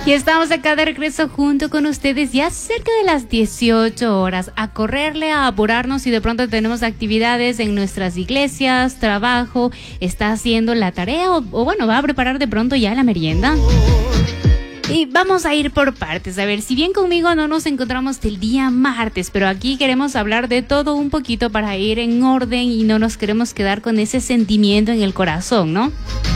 Y estamos acá de regreso junto con ustedes ya cerca de las 18 horas, a correrle, a apurarnos, y de pronto tenemos actividades en nuestras iglesias, trabajo, está haciendo la tarea o bueno, va a preparar de pronto ya la merienda. Y vamos a ir por partes. A ver, si bien conmigo no nos encontramos el día martes, pero aquí queremos hablar de todo un poquito para ir en orden y no nos queremos quedar con ese sentimiento en el corazón, ¿no?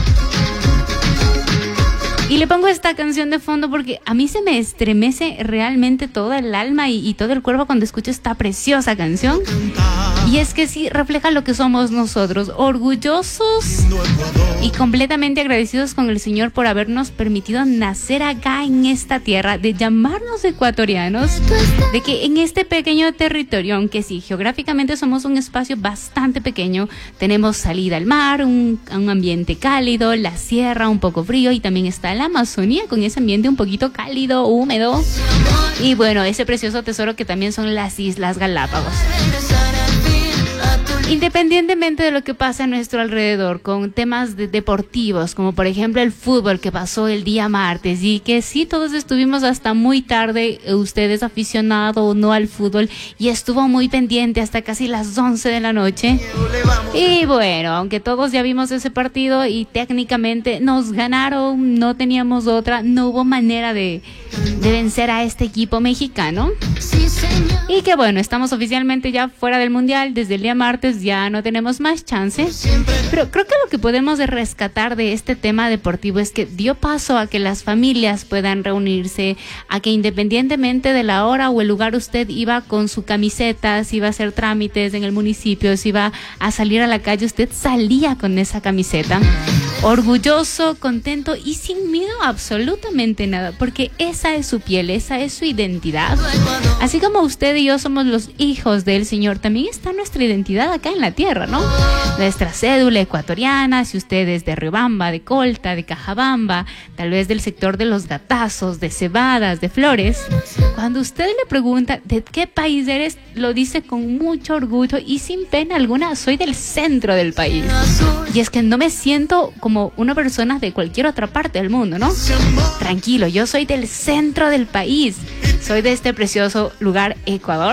Y le pongo esta canción de fondo porque a mí se me estremece realmente todo el alma y todo el cuerpo cuando escucho esta preciosa canción. Y es que sí, refleja lo que somos nosotros, orgullosos y completamente agradecidos con el Señor por habernos permitido nacer acá en esta tierra, de llamarnos ecuatorianos, de que en este pequeño territorio, aunque sí, geográficamente somos un espacio bastante pequeño, tenemos salida al mar, un ambiente cálido, la sierra un poco frío, y también está la Amazonía con ese ambiente un poquito cálido, húmedo, y bueno, ese precioso tesoro que también son las Islas Galápagos. Independientemente de lo que pasa a nuestro alrededor con temas deportivos, como por ejemplo el fútbol que pasó el día martes, y que sí, todos estuvimos hasta muy tarde, usted es aficionado o no al fútbol y estuvo muy pendiente hasta casi las 11 de la noche. Y bueno, aunque todos ya vimos ese partido y técnicamente nos ganaron, no teníamos otra, no hubo manera de vencer a este equipo mexicano. Y que bueno, estamos oficialmente ya fuera del mundial desde el día martes, ya no tenemos más chances. Pero creo que lo que podemos rescatar de este tema deportivo es que dio paso a que las familias puedan reunirse, a que independientemente de la hora o el lugar, usted iba con su camiseta, si iba a hacer trámites en el municipio, si iba a salir a la calle, usted salía con esa camiseta, orgulloso, contento y sin miedo a absolutamente nada, porque esa es su piel, esa es su identidad. Así como usted y yo somos los hijos del Señor, también está nuestra identidad acá en la tierra, ¿no? Nuestra cédula ecuatoriana, si usted es de Riobamba, de Colta, de Cajabamba, tal vez del sector de Los Gatazos, de Cebadas, de Flores, cuando usted le pregunta de qué país eres, lo dice con mucho orgullo y sin pena alguna: soy del centro del país. Y es que no me siento como una persona de cualquier otra parte del mundo, ¿no? Tranquilo, yo soy del centro del país, soy de este precioso lugar, Ecuador.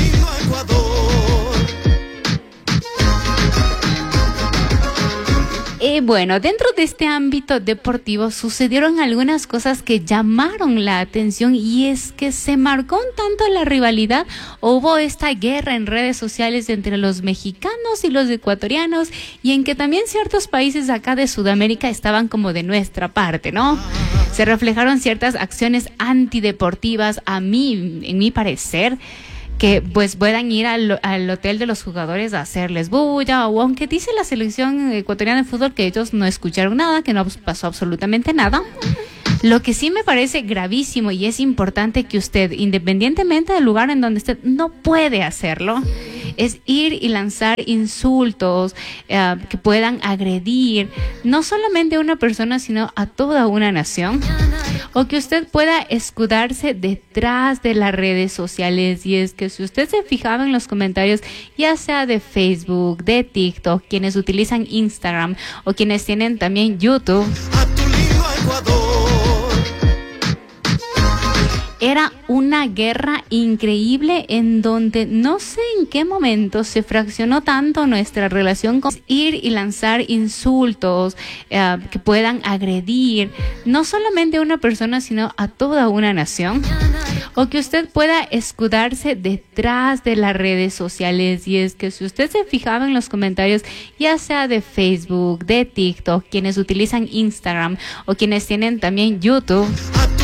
Bueno, dentro de este ámbito deportivo sucedieron algunas cosas que llamaron la atención, y es que se marcó un tanto la rivalidad. Hubo esta guerra en redes sociales entre los mexicanos y los ecuatorianos, y en que también ciertos países acá de Sudamérica estaban como de nuestra parte, ¿no? Se reflejaron ciertas acciones antideportivas, en mi parecer, que pues puedan ir al hotel de los jugadores a hacerles bulla, o aunque dice la selección ecuatoriana de fútbol que ellos no escucharon nada, que no pasó absolutamente nada. Lo que sí me parece gravísimo, y es importante que usted, independientemente del lugar en donde esté, no puede hacerlo, es ir y lanzar insultos que puedan agredir no solamente a una persona, sino a toda una nación. O que usted pueda escudarse detrás de las redes sociales. Y es que si usted se fijaba en los comentarios, ya sea de Facebook, de TikTok, quienes utilizan Instagram o quienes tienen también YouTube, era una guerra increíble en donde no sé en qué momento se fraccionó tanto nuestra relación con ir y lanzar insultos que puedan agredir no solamente a una persona, sino a toda una nación. O que usted pueda escudarse detrás de las redes sociales. Y es que si usted se fijaba en los comentarios, ya sea de Facebook, de TikTok, quienes utilizan Instagram o quienes tienen también YouTube,